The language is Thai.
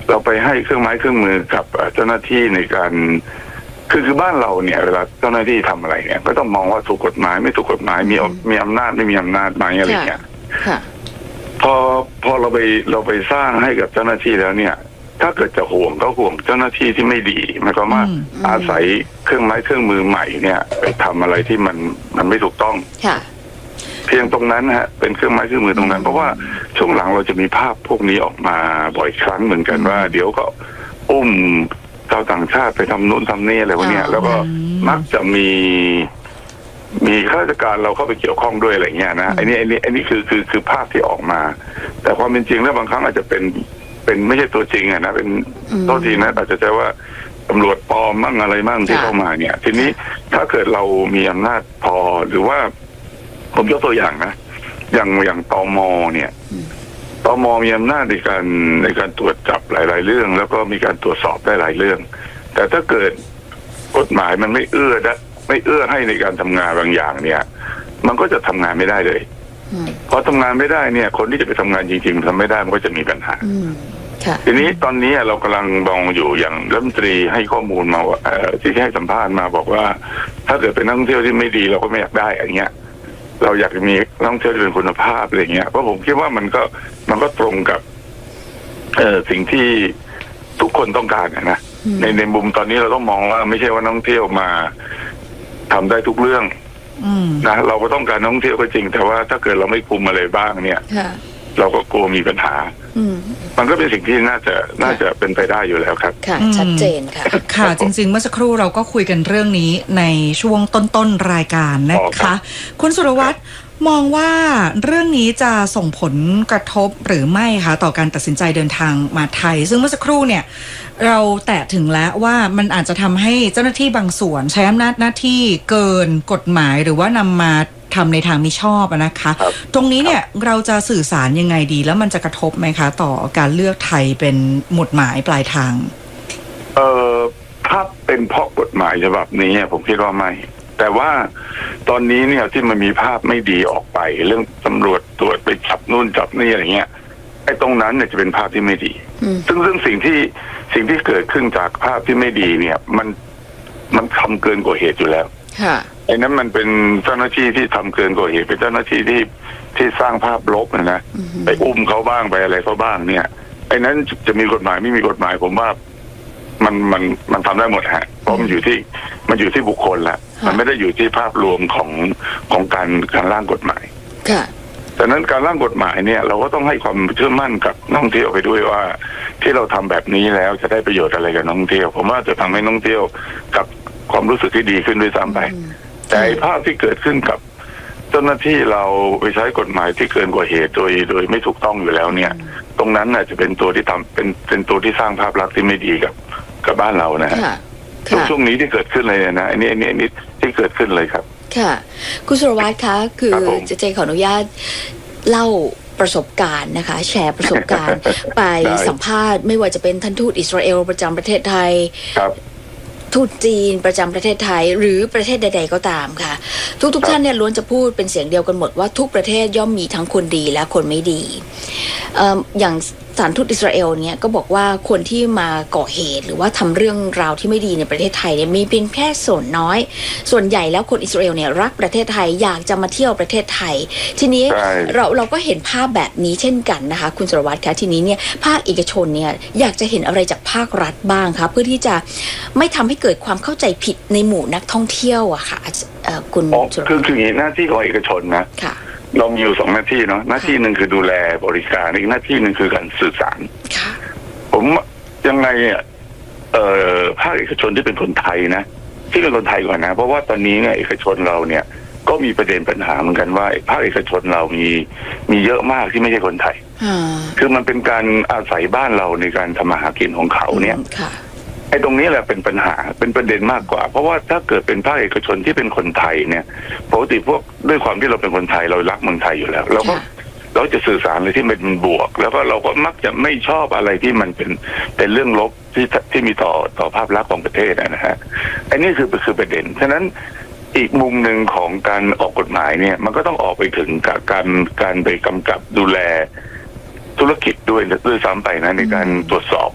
เราไปให้เครื่องไม้เครื่องมือกับเจ้าหน้าที่ในการคือบ้านเราเนี่ยเวลาเจ้าหน้าที่ทำอะไรเนี่ยก็ต้องมองว่าถูกกฎหมายไม่ถูกกฎหมายมีอำนาจไม่มีอำนาจไหมอะไรเงี้ยพอเราไปสร้างให้กับเจ้าหน้าที่แล้วเนี่ยถ้าเกิดจะห่วงก็ห่วงเจ้าหน้าที่ที่ไม่ดีหมายความว่าอาศัยเครื่องไม้เครื่องมือใหม่เนี่ยไปทำอะไรที่มันไม่ถูกต้องเพียงตรงนั้นฮะเป็นเครื่องไม้เครื่องมือตรงนั้นเพราะว่าช่วงหลังเราจะมีภาพพวกนี้ออกมาบ่อยครั้งเหมือนกันว่าเดี๋ยวก็อุ้มชาวต่างชาติไปทำนู่นทำนี่อะไรพวกนี้แล้วก็มักจะมีข้าราชการเราเข้าไปเกี่ยวข้องด้วยอะไรเงี้ยนะไอ้นี่คือภาพที่ออกมาแต่ความเป็นจริงแล้วบางครั้งอาจจะเป็นไม่ใช่ตัวจริงอะนะเป็นโทษทีนะอาจจะใช้ว่าตำรวจปลอมมั่งอะไรมั่งที่เข้ามาเนี่ยทีนี้ถ้าเกิดเรามีอำนาจพอหรือว่าผมยกตัวอย่างนะอย่างตม.เนี่ยตม.มีอำนาจในการตรวจจับหลายๆเรื่องแล้วก็มีการตรวจสอบได้หลายเรื่องแต่ถ้าเกิดกฎหมายมันไม่เอื้อให้ในการทำงานบางอย่างเนี่ยมันก็จะทำงานไม่ได้เลยพอทำงานไม่ได้เนี่ยคนที่จะไปทำงานจริงๆทำไม่ได้มันก็จะมีปัญหาทีนี้ตอนนี้เรากำลังมองอยู่อย่างรัฐมนตรีให้ข้อมูลมาที่ให้สัมภาษณ์มาบอกว่าถ้าเกิดเป็นนักท่องเที่ยวที่ไม่ดีเราก็ไม่อยากได้อย่างเงี้ยเราอยากมีนักท่องเที่ยวที่เป็นคุณภาพอะไรเงี้ยเพราะผมคิดว่ามันก็ตรงกับสิ่งที่ทุกคนต้องการนะในมุมตอนนี้เราต้องมองว่าไม่ใช่ว่านักท่องเที่ยวมาทำได้ทุกเรื่องนะเราก็ต้องการนักท่องเที่ยวก็จริงแต่ว่าถ้าเกิดเราไม่คุมอะไรบ้างเนี่ยเราก็กลัวมีปัญหามันก็เป็นสิ่งที่น่าจะเป็นไปได้อยู่แล้วครับค่ะชัดเจนค่ะค่ะจริงๆเมื่อสักครู่เราก็คุยกันเรื่องนี้ในช่วงต้นรายการนะคะคุณสุรวัตรมองว่าเรื่องนี้จะส่งผลกระทบหรือไม่คะต่อการตัดสินใจเดินทางมาไทยซึ่งเมื่อสักครู่เนี่ยเราแตะถึงแล้วว่ามันอาจจะทำให้เจ้าหน้าที่บางส่วนใช้อำนาจหน้าที่เกินกฎหมายหรือว่านำมาทำในทางมิชอบนะคะตรงนี้เนี่ยเราจะสื่อสารยังไงดีแล้วมันจะกระทบไหมคะต่อการเลือกไทยเป็นหมุดหมายปลายทางถ้าเป็นเพราะกฎหมายฉบับนี้ผมคิดว่าไม่แต่ว่าตอนนี้เนี่ยที่มันมีภาพไม่ดีออกไปเรื่องตำรวจตรวจไปจับนู่นจับนี่อะไรเงี้ยไอ้ตรงนั้นเนี่ยจะเป็นภาพที่ไม่ดีซึ่งสิ่งที่เกิดขึ้นจากภาพที่ไม่ดีเนี่ยมันทำเกินกว่าเหตุอยู่แล้วไอ้นั้นมันเป็นเจ้าหน้าที่ที่ทำเกินกว่าเหตุเป็นเจ้าหน้าที่ที่สร้างภาพลบนะไปอุ้มเขาบ้างไปอะไรเขาบ้างเนี่ยไอ้นั้นจะมีกฎหมายไม่มีกฎหมายผมว่ามันทำได้หมดฮะเพราะมันอยู่ที่บุคคลละมันไม่ได้อยู่ที่ภาพรวมของการร่างกฎหมายดังนั้นการร่างกฎหมายเนี่ยเราก็ต้องให้ความเชื่อมั่นกับนักท่องเที่ยวไปด้วยว่าที่เราทำแบบนี้แล้วจะได้ประโยชน์อะไรกับนักท่องเที่ยวผมว่าจะทำให้นักท่องเที่ยวกับความรู้สึกที่ดีขึ้นด้วยซ้ำไปแต่ภาพที่เกิดขึ้นกับเจ้าหน้าที่เราไปใช้กฎหมายที่เกินกว่าเหตุโดยไม่ถูกต้องอยู่แล้วเนี่ยตรงนั้นน่ะจะเป็นตัวที่ทำเป็นตัวที่สร้างภาพลักษณ์ที่ไม่ดีกับบ้านเรานะฮะช่วงนี้ที่เกิดขึ้นเลยนะอันนี้ที่เกิดขึ้นเลยครับค่ะคุณสุรวัตรคะคือเจขออนุญาตเล่าประสบการณ์นะคะแชร์ประสบการณ์ ไปสัมภาษณ์ไม่ว่าจะเป็นท่านทูตอิสราเอลประจำประเทศไทยทูตจีนประจำประเทศไทยหรือประเทศใดๆก็ตามค่ะทุกท่านเนี่ยล้วนจะพูดเป็นเสียงเดียวกันหมดว่าทุกประเทศย่อมมีทั้งคนดีและคนไม่ดีอย่างสถานทูตอิสราเอลเนี่ยก็บอกว่าคนที่มาก่อเหตุหรือว่าทำเรื่องราวที่ไม่ดีในประเทศไทยเนี่ยมีเพียงแค่ส่วนน้อยส่วนใหญ่แล้วคนอิสราเอลเนี่ยรักประเทศไทยอยากจะมาเที่ยวประเทศไทยทีนี้เราก็เห็นภาพแบบนี้เช่นกันนะคะคุณสุรวัตรคะทีนี้เนี่ยภาคเอกชนเนี่ยอยากจะเห็นอะไรจากภาครัฐบ้างคะเพื่อที่จะไม่ทำให้เกิดความเข้าใจผิดในหมู่นักท่องเที่ยวอะค่ะคุณคือหน้าที่ของเอกชนนะเรามีอยู่2หน้าที่เนาะหน้าที่หนึ่งคือดูแลบริการอีกหน้าที่หนึ่งคือการสื่อสารผมยังไงภาคเอกชนที่เป็นคนไทยนะที่เป็นคนไทยก่อนนะเพราะว่าตอนนี้เนี่ยเอกชนเราเนี่ยก็มีประเด็นปัญหาเหมือนกันว่าภาคเอกชนเรามีเยอะมากที่ไม่ใช่คนไทยคือมันเป็นการอาศัยบ้านเราในการทำมาหากินของเขาเนี่ยไอ้ตรงนี้แหละเป็นปัญหาเป็นประเด็นมากกว่าเพราะว่าถ้าเกิดเป็นภาคเอกชนที่เป็นคนไทยเนี่ยปกติพวกด้วยความที่เราเป็นคนไทยเรารักเมืองไทยอยู่แล้วเราจะสื่อสารอะไรที่เป็นบวกแล้วก็เราก็มักจะไม่ชอบอะไรที่มันเป็นเรื่องลบที่มีต่อภาพลักษณ์ของประเทศนะฮะอันนี้คือประเด็นฉะนั้นอีกมุมหนึ่งของการออกกฎหมายเนี่ยมันก็ต้องออกไปถึงการไปกำกับดูแลธุรกิจด้วยซ้ำไปนะในการตรวจสอบ